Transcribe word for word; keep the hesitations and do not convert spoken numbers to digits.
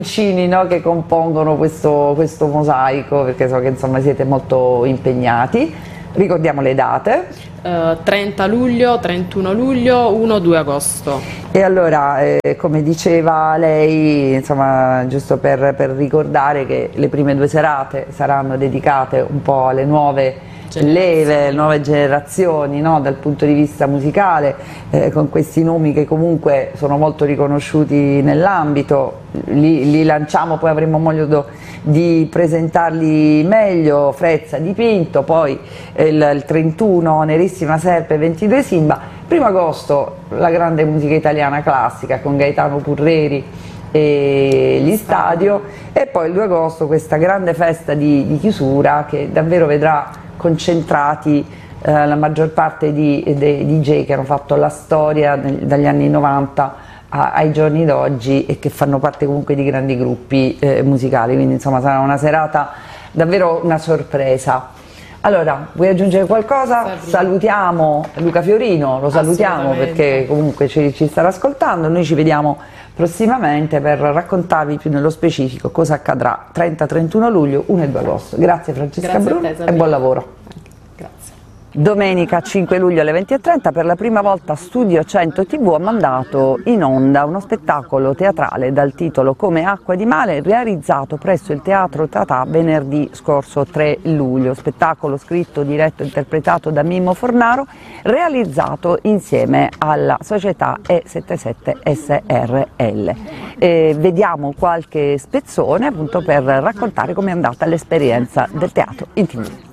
Cini, no, che compongono questo, questo mosaico, perché so che insomma siete molto impegnati. Ricordiamo le date. Uh, trenta luglio, trentuno luglio, uno due agosto. E allora, eh, come diceva lei, insomma, giusto per, per ricordare che le prime due serate saranno dedicate un po' alle nuove leve, nuove generazioni, no, dal punto di vista musicale, eh, con questi nomi che comunque sono molto riconosciuti nell'ambito, li, li lanciamo, poi avremo modo di presentarli meglio. Frezza di Pinto, poi eh, il, il trentuno Nerissima Serpe, ventidue Simba, primo agosto la grande musica italiana classica con Gaetano Purreri e gli Stadio, e poi il due agosto questa grande festa di, di chiusura che davvero vedrà concentrati eh, la maggior parte di, dei D J che hanno fatto la storia nel, dagli anni novanta a, ai giorni d'oggi e che fanno parte comunque di grandi gruppi eh, musicali, quindi insomma sarà una serata davvero una sorpresa. Allora, vuoi aggiungere qualcosa? Fabio. Salutiamo Luca Fiorino, lo salutiamo perché comunque ci, ci starà ascoltando. Noi ci vediamo prossimamente per raccontarvi più nello specifico cosa accadrà trenta trentuno luglio, uno e due agosto. Grazie Francesca Grazie Bruno te, e buon lavoro. Grazie. Domenica cinque luglio alle venti e trenta per la prima volta Studio cento tivù ha mandato in onda uno spettacolo teatrale dal titolo Come acqua di mare, realizzato presso il Teatro Tratà venerdì scorso tre luglio. Spettacolo scritto, diretto e interpretato da Mimmo Fornaro, realizzato insieme alla società E settantasette S R L. Eh, vediamo qualche spezzone appunto per raccontare come è andata l'esperienza del teatro in tivù.